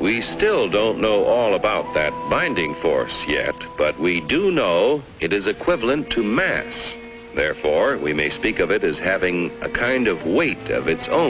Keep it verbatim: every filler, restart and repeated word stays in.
We still don't know all about that binding force yet, but we do know it is equivalent to mass. Therefore, we may speak of it as having a kind of weight of its own.